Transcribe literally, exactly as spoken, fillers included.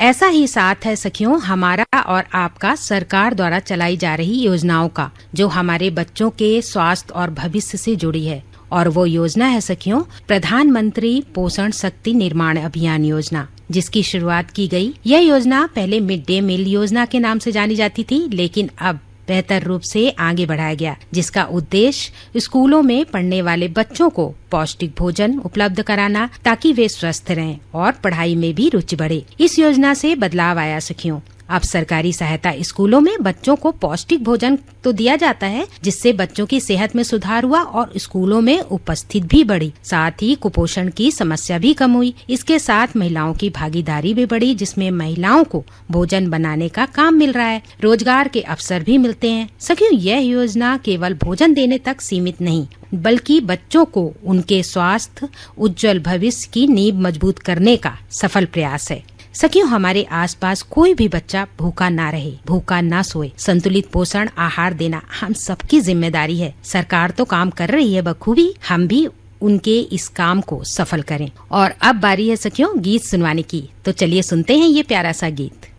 ऐसा ही साथ है सखियों हमारा और आपका सरकार द्वारा चलाई जा रही योजनाओं का, जो हमारे बच्चों के स्वास्थ्य और भविष्य से जुड़ी है। और वो योजना है सखियों प्रधानमंत्री पोषण शक्ति निर्माण अभियान योजना, जिसकी शुरुआत की गई। यह योजना पहले मिड डे मील योजना के नाम से जानी जाती थी, लेकिन अब बेहतर रूप से आगे बढ़ाया गया, जिसका उद्देश्य स्कूलों में पढ़ने वाले बच्चों को पौष्टिक भोजन उपलब्ध कराना, ताकि वे स्वस्थ रहें और पढ़ाई में भी रुचि बढ़े। इस योजना से बदलाव आया सखियों। अब सरकारी सहायता स्कूलों में बच्चों को पौष्टिक भोजन तो दिया जाता है, जिससे बच्चों की सेहत में सुधार हुआ और स्कूलों में उपस्थिति भी बढ़ी। साथ ही कुपोषण की समस्या भी कम हुई। इसके साथ महिलाओं की भागीदारी भी बढ़ी, जिसमें महिलाओं को भोजन बनाने का काम मिल रहा है, रोजगार के अवसर भी मिलते हैं। सखियों, यह योजना केवल भोजन देने तक सीमित नहीं, बल्कि बच्चों को उनके स्वास्थ्य उज्जवल भविष्य की नींव मजबूत करने का सफल प्रयास है। सखियों, हमारे आसपास कोई भी बच्चा भूखा ना रहे, भूखा ना सोए। संतुलित पोषण आहार देना हम सबकी जिम्मेदारी है। सरकार तो काम कर रही है बखूबी, हम भी उनके इस काम को सफल करें। और अब बारी है सखियों गीत सुनवाने की, तो चलिए सुनते हैं ये प्यारा सा गीत।